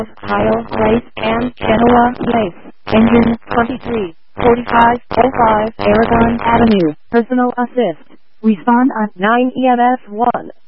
Ohio Place and Genoa Place. Engine 234505 Aragon Avenue. Personal assist. Respond on 9 EMS 1.